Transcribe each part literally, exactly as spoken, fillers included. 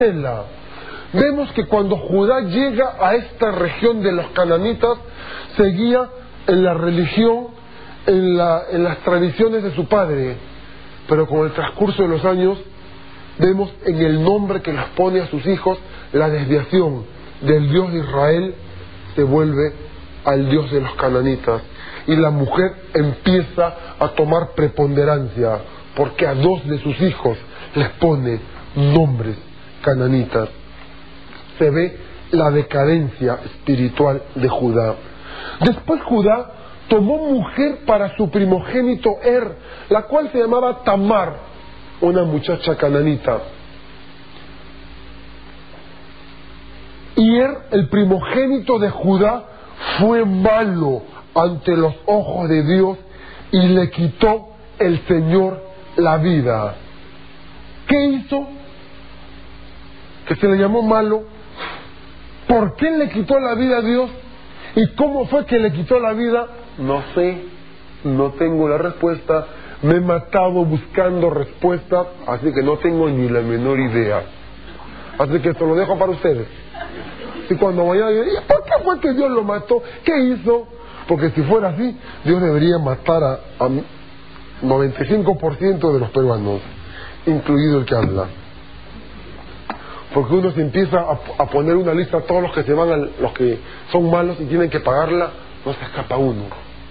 Vemos que cuando Judá llega a esta región de los cananitas, seguía en la religión, en, la, en las tradiciones de su padre, pero con el transcurso de los años vemos en el nombre que les pone a sus hijos la desviación del Dios de Israel, se vuelve al Dios de los cananitas, y la mujer empieza a tomar preponderancia porque a dos de sus hijos les pone nombres cananitas. Se ve la decadencia espiritual de Judá. Después Judá tomó mujer para su primogénito Er, la cual se llamaba Tamar, una muchacha cananita. Y Er, el primogénito de Judá, fue malo ante los ojos de Dios y le quitó el Señor la vida. ¿Qué hizo? Que se le llamó malo. ¿Por qué le quitó la vida a Dios? ¿Y cómo fue que le quitó la vida? No sé, no tengo la respuesta. Me he matado buscando respuesta, así que no tengo ni la menor idea. Así que se lo dejo para ustedes. Y cuando vayan a decir, ¿por qué fue que Dios lo mató? ¿Qué hizo? Porque si fuera así, Dios debería matar a, a noventa y cinco por ciento de los peruanos, incluido el que habla. Porque uno se empieza a, a poner una lista a todos los que se van, a, los que son malos y tienen que pagarla, no se escapa uno.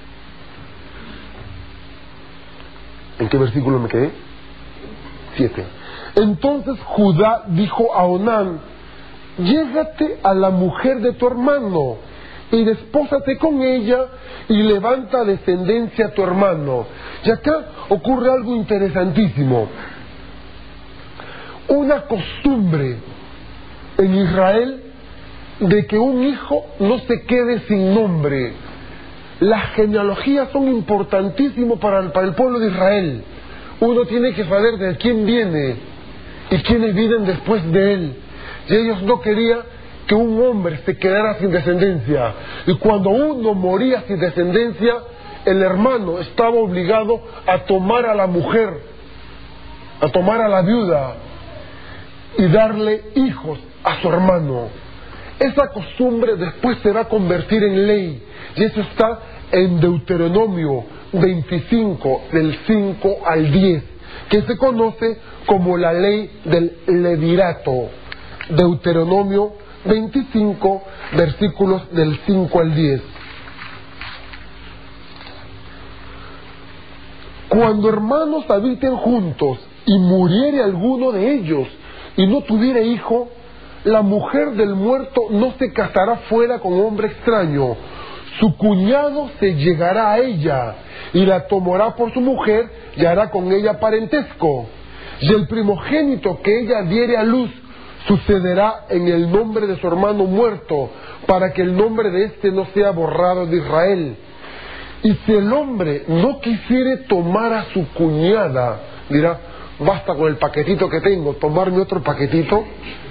¿En qué versículo me quedé? Siete. Entonces Judá dijo a Onán: llégate a la mujer de tu hermano y despósate con ella y levanta descendencia a tu hermano. Y acá ocurre algo interesantísimo. Una costumbre en Israel de que un hijo no se quede sin nombre. Las genealogías son importantísimas para el, para el pueblo de Israel. Uno tiene que saber de quién viene y quiénes vienen después de él. Y ellos no querían que un hombre se quedara sin descendencia. Y cuando uno moría sin descendencia, el hermano estaba obligado a tomar a la mujer, a tomar a la viuda y darle hijos a su hermano. Esa costumbre después se va a convertir en ley, y eso está en Deuteronomio veinticinco, del cinco al diez, que se conoce como la ley del levirato. Deuteronomio veinticinco, versículos del cinco al diez. Cuando hermanos habiten juntos y muriere alguno de ellos y no tuviere hijo, la mujer del muerto no se casará fuera con hombre extraño. Su cuñado se llegará a ella y la tomará por su mujer y hará con ella parentesco. Y el primogénito que ella diere a luz sucederá en el nombre de su hermano muerto, para que el nombre de éste no sea borrado de Israel. Y si el hombre no quisiere tomar a su cuñada, dirá: basta con el paquetito que tengo, tomarme otro paquetito.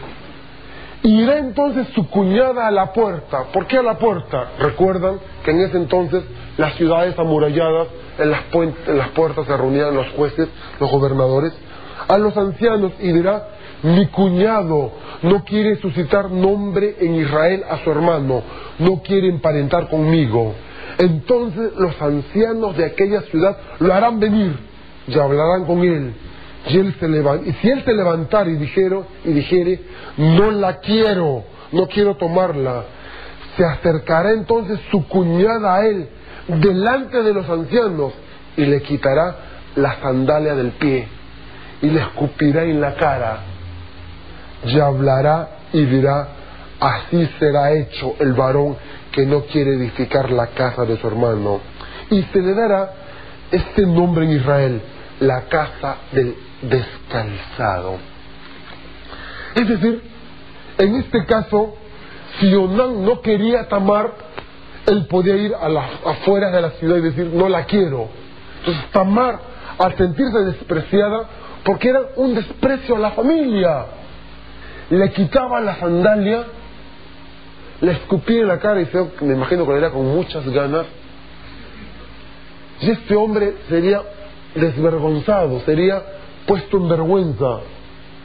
Irá entonces su cuñada a la puerta. ¿Por qué a la puerta? Recuerdan que en ese entonces las ciudades amuralladas, en las, en las puertas se reunían los jueces, los gobernadores, a los ancianos, y dirá: mi cuñado no quiere suscitar nombre en Israel a su hermano, no quiere emparentar conmigo. Entonces los ancianos de aquella ciudad lo harán venir y hablarán con él. Y, él se levant... y si él se levantara y dijere, y dijere: no la quiero, no quiero tomarla, se acercará entonces su cuñada a él delante de los ancianos y le quitará la sandalia del pie y le escupirá en la cara. Y hablará y dirá: así será hecho el varón que no quiere edificar la casa de su hermano. Y se le dará este nombre en Israel: la casa del descalzado. Es decir, en este caso, si Onán no quería a Tamar, él podía ir a las afueras de la ciudad y decir: no la quiero. Entonces Tamar, al sentirse despreciada, porque era un desprecio a la familia, le quitaba la sandalia, le escupía en la cara, y se, me imagino que lo era con muchas ganas, y este hombre sería desvergonzado, sería puesto en vergüenza.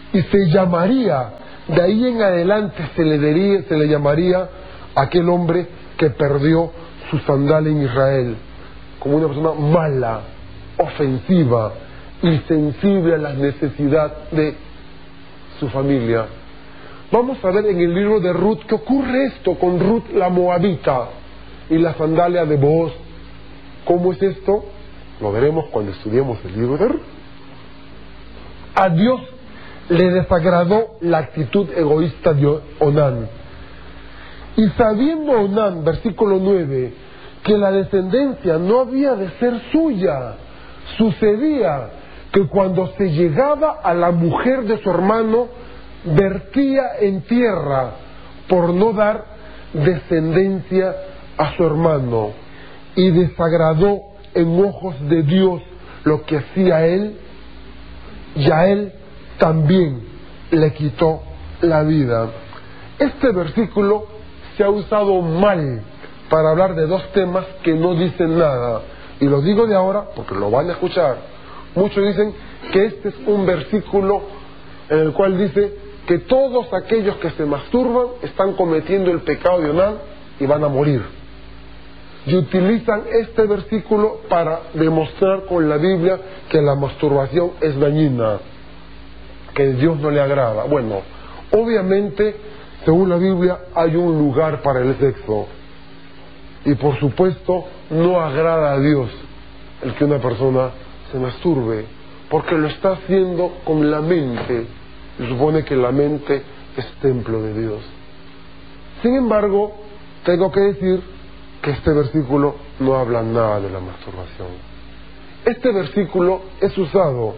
y se llamaría, de ahí en adelante se le, diría, se le llamaría a aquel hombre que perdió su sandalia en Israel, como una persona mala, ofensiva, insensible a las necesidades de su familia. Vamos a ver en el libro de Ruth que ocurre esto con Ruth la moabita y la sandalia de Booz. ¿Cómo es esto? Lo veremos cuando estudiemos el libro de Ruth. A Dios le desagradó la actitud egoísta de Onán. Y sabiendo Onán, versículo nueve, que la descendencia no había de ser suya, sucedía que cuando se llegaba a la mujer de su hermano, vertía en tierra por no dar descendencia a su hermano, y desagradó en ojos de Dios lo que hacía él, y a él también le quitó la vida. Este versículo se ha usado mal para hablar de dos temas que no dicen nada, y lo digo de ahora porque lo van a escuchar. Muchos dicen que este es un versículo en el cual dice que todos aquellos que se masturban están cometiendo el pecado de Onán y van a morir, y utilizan este versículo para demostrar con la Biblia que la masturbación es dañina, que a Dios no le agrada. Bueno, obviamente, según la Biblia, hay un lugar para el sexo, y por supuesto no agrada a Dios el que una persona se masturbe, porque lo está haciendo con la mente. Se supone que la mente es templo de Dios. Sin embargo, tengo que decir que este versículo no habla nada de la masturbación. Este versículo es usado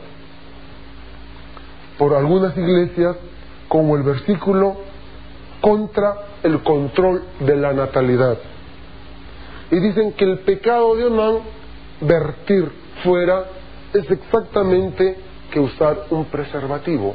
por algunas iglesias como el versículo contra el control de la natalidad. Y dicen que el pecado de Onán, vertir fuera, es exactamente que usar un preservativo.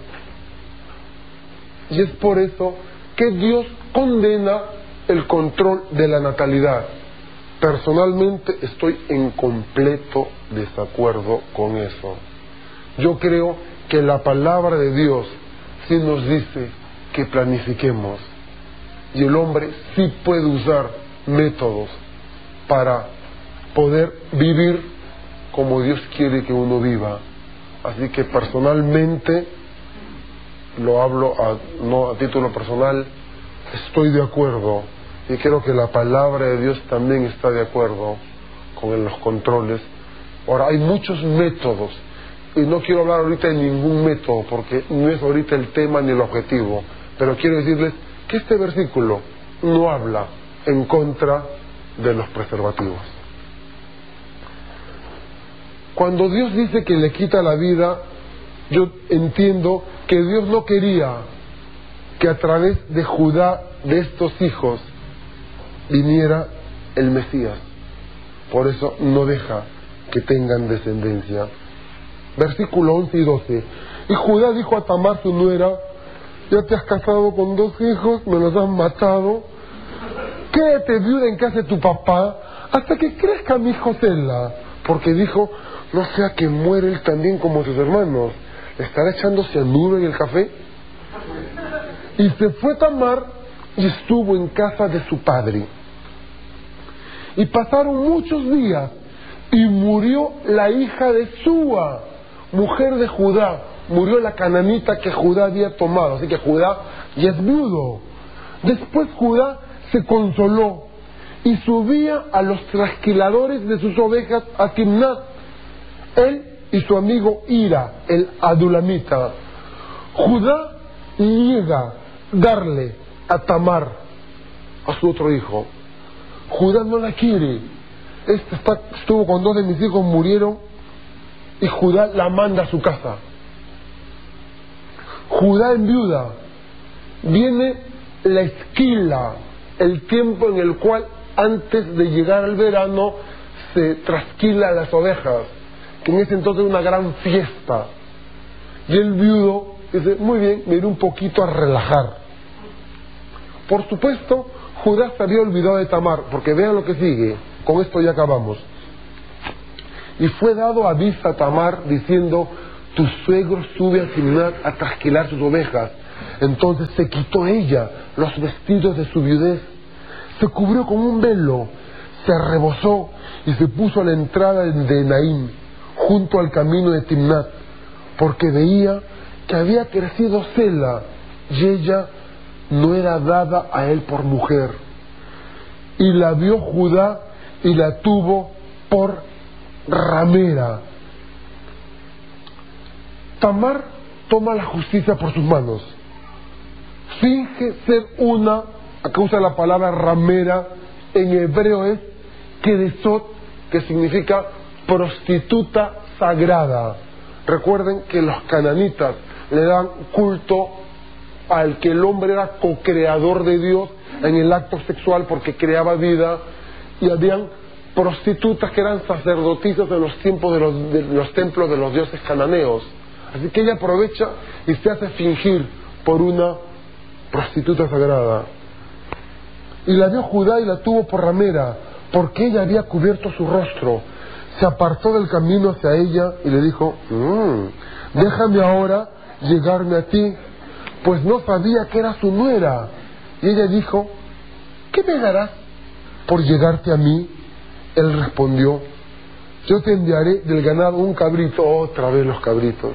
Y es por eso que Dios condena el control de la natalidad. Personalmente estoy en completo desacuerdo con eso. Yo creo que la palabra de Dios sí nos dice que planifiquemos, y el hombre sí puede usar métodos para poder vivir como Dios quiere que uno viva. Así que personalmente, lo hablo a, no a título personal, estoy de acuerdo, y creo que la palabra de Dios también está de acuerdo con los controles. Ahora, hay muchos métodos, y no quiero hablar ahorita de ningún método porque no es ahorita el tema ni el objetivo, pero quiero decirles que este versículo no habla en contra de los preservativos. Cuando Dios dice que le quita la vida, yo entiendo que Dios no quería que a través de Judá, de estos hijos, viniera el Mesías. Por eso no deja que tengan descendencia. Versículo once y doce. Y Judá dijo a Tamar su nuera: ya te has casado con dos hijos, me los has matado, quédate viuda en casa de tu papá hasta que crezca mi hijo Sela, porque dijo: no sea que muere él también como sus hermanos, ¿le estará echando cianuro en el café? Y se fue Tamar y estuvo en casa de su padre. Y pasaron muchos días, y murió la hija de Súa, mujer de Judá. Murió la cananita que Judá había tomado, así que Judá ya es viudo. Después Judá se consoló y subía a los trasquiladores de sus ovejas a Timnat, él y su amigo Ira, el adulamita. Judá niega darle a Tamar, a su otro hijo. Judá no la quiere. Este está, estuvo con dos de mis hijos, murieron, y Judá la manda a su casa. Judá enviuda. Viene la esquila, el tiempo en el cual antes de llegar al verano se trasquila las ovejas, que en ese entonces era una gran fiesta. Y el viudo dice: muy bien, me iré un poquito a relajar. Por supuesto, Judá se había olvidado de Tamar, porque vean lo que sigue, con esto ya acabamos. Y fue dado aviso a Tamar diciendo: tu suegro sube a Timnat a trasquilar sus ovejas. Entonces se quitó ella los vestidos de su viudez, se cubrió con un velo, se rebozó y se puso a la entrada de Naim, junto al camino de Timnat, porque veía que había crecido Sela y ella no era dada a él por mujer. Y la vio Judá y la tuvo por ramera. Tamar toma la justicia por sus manos, finge ser una, acá usa la palabra ramera, en hebreo es kedesot, que significa prostituta sagrada. Recuerden que los cananitas le dan culto al que el hombre era co-creador de Dios en el acto sexual porque creaba vida, y habían prostitutas que eran sacerdotisas en los tiempos de los, de los templos de los dioses cananeos. Así que ella aprovecha y se hace fingir por una prostituta sagrada. Y la vio Judá y la tuvo por ramera, porque ella había cubierto su rostro. Se apartó del camino hacia ella y le dijo: mmm, déjame ahora llegarme a ti, pues no sabía que era su nuera. Y ella dijo: ¿qué me darás por llegarte a mí? Él respondió: yo te enviaré del ganado un cabrito. Otra vez los cabritos.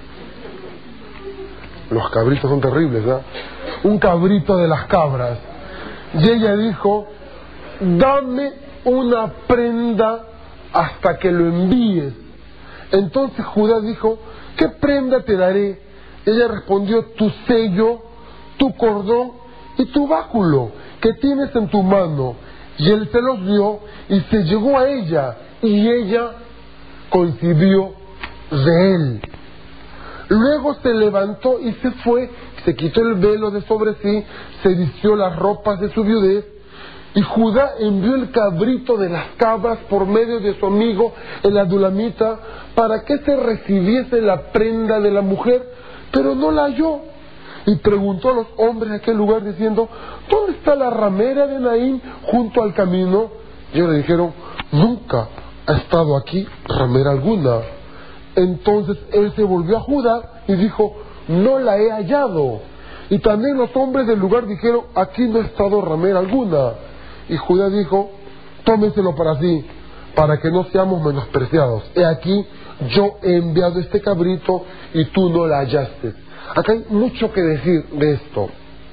Los cabritos son terribles, ¿eh? Un cabrito de las cabras. Y ella dijo: dame una prenda hasta que lo envíes. Entonces Judá dijo: ¿qué prenda te daré? Ella respondió: tu sello, tu cordón y tu báculo que tienes en tu mano. Y él se los dio y se llegó a ella, y ella concibió de él. Luego se levantó y se fue, se quitó el velo de sobre sí, se vistió las ropas de su viudez, y Judá envió el cabrito de las cabras por medio de su amigo el adulamita para que se recibiese la prenda de la mujer, pero no la halló. Y preguntó a los hombres de aquel lugar diciendo: ¿dónde está la ramera de Naim junto al camino? Y ellos le dijeron: nunca ha estado aquí ramera alguna. Entonces él se volvió a Judá y dijo: no la he hallado. Y también los hombres del lugar dijeron: aquí no ha estado ramera alguna. Y Judá dijo: tómeselo para sí, para que no seamos menospreciados. He aquí, yo he enviado este cabrito y tú no la hallaste. Acá hay mucho que decir de esto.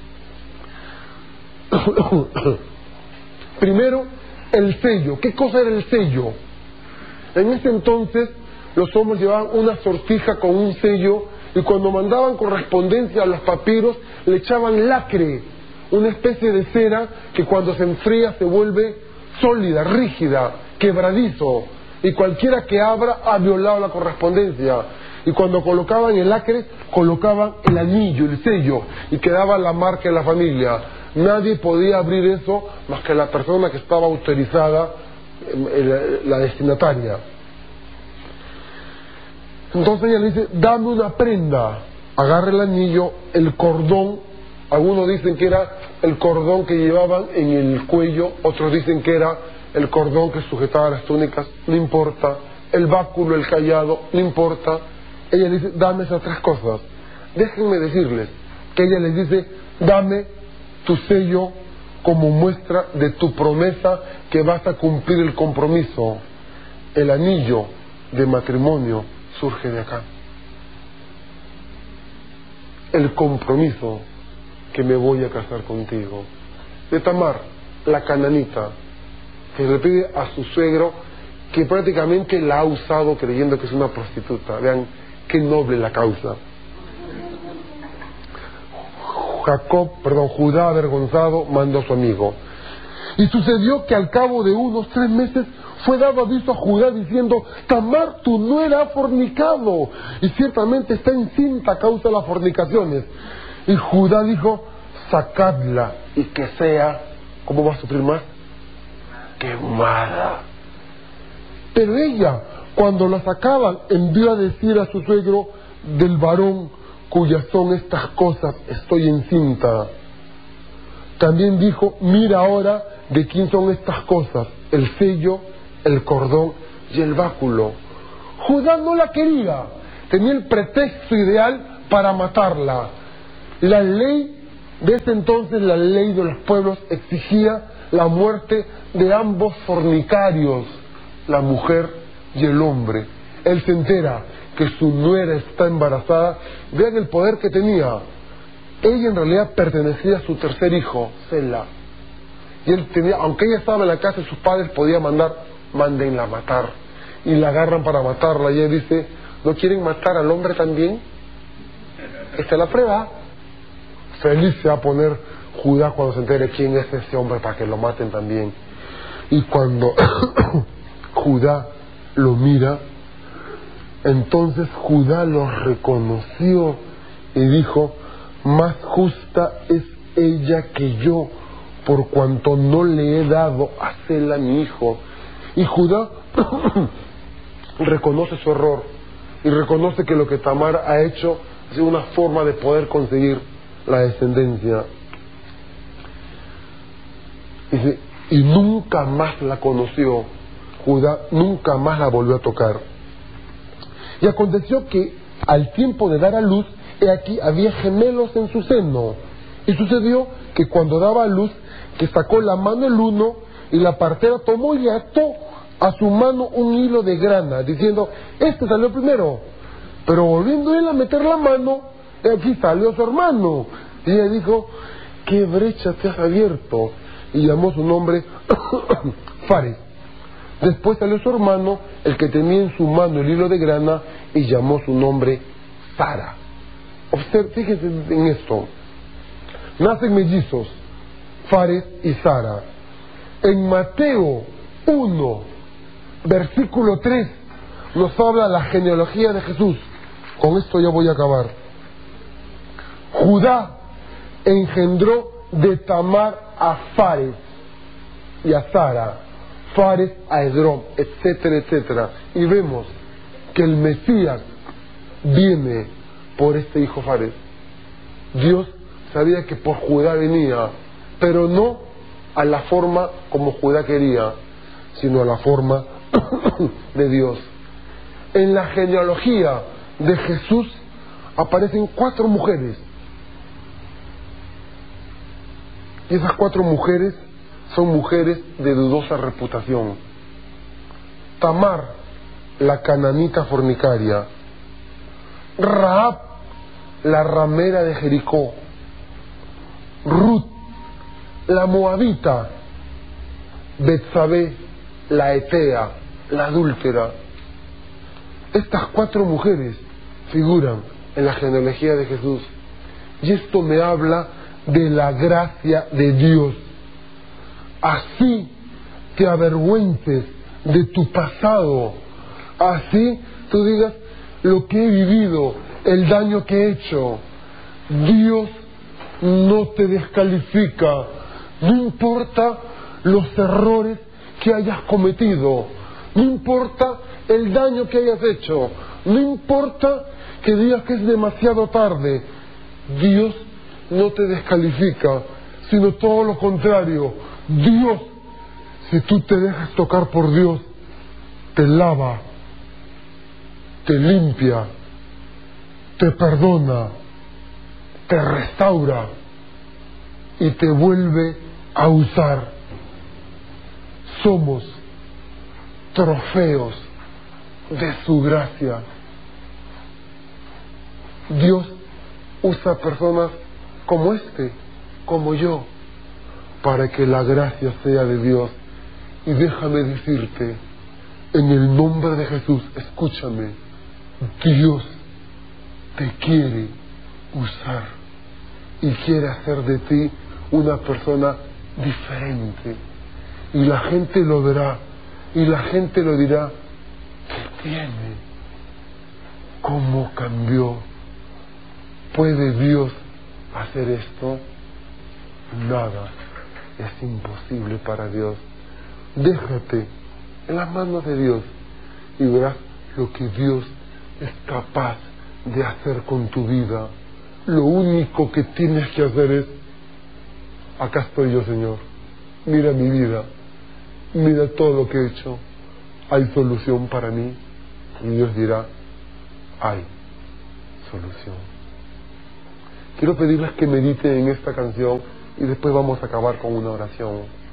Primero, el sello. ¿Qué cosa era el sello? En ese entonces los hombres llevaban una sortija con un sello, y cuando mandaban correspondencia a los papiros le echaban lacre, una especie de cera que cuando se enfría se vuelve sólida, rígida, quebradizo, y cualquiera que abra ha violado la correspondencia. Y cuando colocaban el lacre, colocaban el anillo, el sello, y quedaba la marca de la familia. Nadie podía abrir eso más que la persona que estaba autorizada, la destinataria. Entonces ella le dice: dame una prenda. Agarra el anillo, el cordón. Algunos dicen que era el cordón que llevaban en el cuello, otros dicen que era el cordón que sujetaba las túnicas, no importa. El báculo, el cayado, no importa. Ella le dice: dame esas tres cosas. Déjenme decirles que ella les dice: dame tu sello como muestra de tu promesa que vas a cumplir el compromiso. El anillo de matrimonio surge de acá. El compromiso que me voy a casar contigo. De Tamar, la cananita, que le pide a su suegro, que prácticamente la ha usado creyendo que es una prostituta. Vean qué noble la causa. Jacob, perdón, Judá, avergonzado, mandó a su amigo. Y sucedió que al cabo de unos tres meses fue dado aviso a Judá diciendo: Tamar, tu nuera ha fornicado, y ciertamente está encinta a causa de las fornicaciones. Y Judá dijo: sacadla, y que sea, ¿cómo va a sufrir más? Quemada. Pero ella, cuando la sacaban, envió a decir a su suegro: del varón cuyas son estas cosas estoy encinta. También dijo: mira ahora de quién son estas cosas, el sello, el cordón y el báculo. Judá no la quería, tenía el pretexto ideal para matarla. La ley de ese entonces, la ley de los pueblos, exigía la muerte de ambos fornicarios, la mujer y el hombre. Él se entera que su nuera está embarazada. Vean el poder que tenía. Ella en realidad pertenecía a su tercer hijo, Sela. Y él tenía, aunque ella estaba en la casa de sus padres, podía mandar, mándenla a matar. Y la agarran para matarla. Y él dice, ¿no quieren matar al hombre también? Esta es la prueba. Feliz se va a poner Judá cuando se entere quién es ese hombre para que lo maten también. Y cuando Judá lo mira, entonces Judá lo reconoció y dijo, más justa es ella que yo, por cuanto no le he dado a Sela mi hijo. Y Judá reconoce su error y reconoce que lo que Tamar ha hecho ha sido una forma de poder conseguir la descendencia. Dice, y nunca más la conoció. Judá nunca más la volvió a tocar. Y aconteció que al tiempo de dar a luz, he aquí había gemelos en su seno. Y sucedió que cuando daba a luz, que sacó la mano el uno, y la partera tomó y le ató a su mano un hilo de grana, diciendo, este salió primero. Pero volviendo él a meter la mano, aquí salió su hermano. Y ella dijo, ¿qué brecha te has abierto? Y llamó su nombre Fares. Después salió su hermano, el que tenía en su mano el hilo de grana, y llamó su nombre Sara. Observe, fíjense en esto. Nacen mellizos, Fares y Sara. En Mateo uno, versículo tres, nos habla la genealogía de Jesús. Con esto ya voy a acabar. Judá engendró de Tamar a Fares y a Sara, Fares a Esrom, etcétera, etcétera. Y vemos que el Mesías viene por este hijo Fares. Dios sabía que por Judá venía, pero no a la forma como Judá quería, sino a la forma de Dios. En la genealogía de Jesús aparecen cuatro mujeres. Y esas cuatro mujeres son mujeres de dudosa reputación. Tamar, la cananita fornicaria. Rahab, la ramera de Jericó. Ruth, la moabita. Betsabé, la etea, la adúltera. Estas cuatro mujeres figuran en la genealogía de Jesús. Y esto me habla de la gracia de Dios. Así te avergüences de tu pasado, así tú digas lo que he vivido, el daño que he hecho, Dios no te descalifica. No importa los errores que hayas cometido, no importa el daño que hayas hecho, no importa que digas que es demasiado tarde, Dios no te descalifica, sino todo lo contrario. Dios, si tú te dejas tocar por Dios, te lava, te limpia, te perdona, te restaura y te vuelve a usar. Somos trofeos de su gracia. Dios usa personas como este, como yo, para que la gracia sea de Dios. Y déjame decirte, en el nombre de Jesús, escúchame, Dios te quiere usar y quiere hacer de ti una persona diferente. Y la gente lo verá, y la gente lo dirá, ¿qué tiene? ¿Cómo cambió? ¿Puede Dios hacer esto? Nada es imposible para Dios. Déjate en las manos de Dios y verás lo que Dios es capaz de hacer con tu vida. Lo único que tienes que hacer es, acá estoy yo, Señor, mira mi vida, mira todo lo que he hecho, hay solución para mí. Y Dios dirá, hay. solución. Quiero pedirles que mediten en esta canción y después vamos a acabar con una oración.